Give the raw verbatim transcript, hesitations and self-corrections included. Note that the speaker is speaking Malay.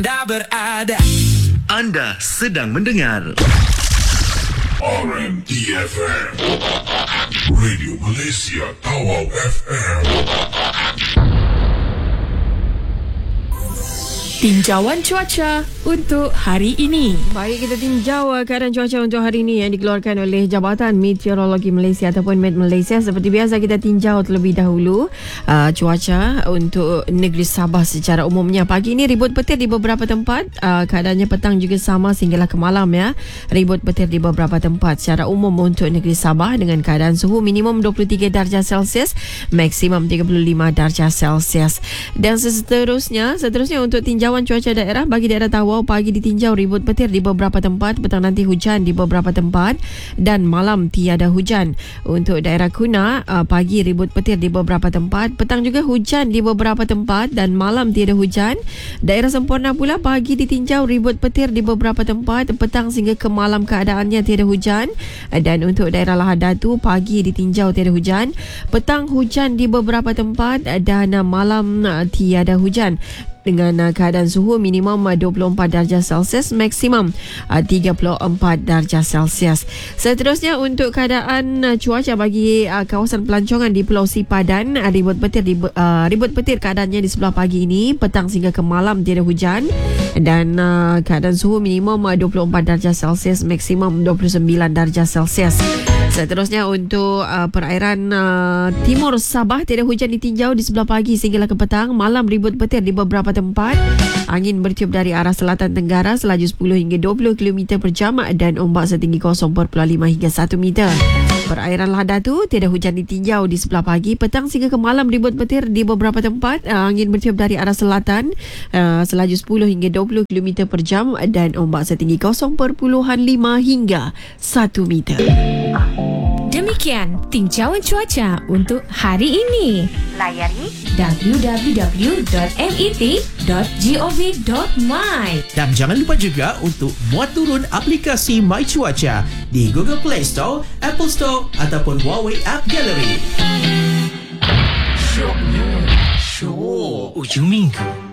Dah berada. Anda sedang mendengar R M D F M, Radio Malaysia Tawau F M. Tinjauan cuaca untuk hari ini. Baik, kita tinjau uh, keadaan cuaca untuk hari ini yang dikeluarkan oleh Jabatan Meteorologi Malaysia ataupun Met Malaysia. Seperti biasa, kita tinjau terlebih dahulu uh, cuaca untuk negeri Sabah secara umumnya. Pagi ini ribut petir di beberapa tempat. Uh, keadaannya petang juga sama sehinggalah ke malam ya. Ribut petir di beberapa tempat secara umum untuk negeri Sabah dengan keadaan suhu minimum dua puluh tiga darjah Celsius, maksimum tiga puluh lima darjah Celsius. Dan seterusnya, seterusnya untuk tinjau cuaca daerah bagi daerah Tawau, pagi ditinjau ribut petir di beberapa tempat, petang nanti hujan di beberapa tempat dan malam tiada hujan. Untuk daerah Kuna, pagi ribut petir di beberapa tempat, petang juga hujan di beberapa tempat dan malam tiada hujan. Daerah Semporna pula pagi ditinjau ribut petir di beberapa tempat, petang sehingga ke malam keadaannya tiada hujan. Dan untuk daerah Lahad Datu, pagi ditinjau tiada hujan, petang hujan di beberapa tempat dan malam tiada hujan. Dengan uh, keadaan suhu minimum uh, dua puluh empat darjah Celsius, maksimum uh, tiga puluh empat darjah Celsius. Seterusnya untuk keadaan uh, cuaca bagi uh, kawasan pelancongan di Pulau Sipadan, uh, ribut petir di uh, ribut petir keadaannya di sebelah pagi ini, petang sehingga ke malam tiada hujan dan uh, keadaan suhu minimum uh, dua puluh empat darjah Celsius, maksimum dua puluh sembilan darjah Celsius. Seterusnya untuk uh, perairan uh, timur Sabah, tiada hujan ditinjau di sebelah pagi sehinggalah ke petang, malam ribut petir di beberapa tempat. Angin bertiup dari arah selatan tenggara selaju sepuluh hingga dua puluh kilometer per jam dan ombak setinggi kosong perpuluhan lima hingga satu meter. Perairan Lahad Datu, tiada hujan ditinjau di sebelah pagi, petang sehingga ke malam ribut petir di beberapa tempat. Uh, angin bertiup dari arah selatan uh, selaju sepuluh hingga dua puluh kilometer per jam dan ombak setinggi kosong perpuluhan lima hingga satu meter. Demikian tinjauan cuaca untuk hari ini. Layari w w w dot met dot gov dot my. Dan jangan lupa juga untuk muat turun aplikasi My Cuaca di Google Play Store, Apple Store ataupun Huawei App Gallery. Syok. Syok. Ujung minggu